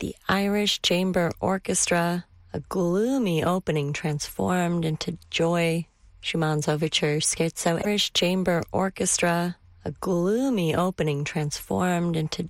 the Irish Chamber Orchestra, a gloomy opening transformed into joy. Schumann's overture Scherzo. Irish Chamber Orchestra, a gloomy opening transformed into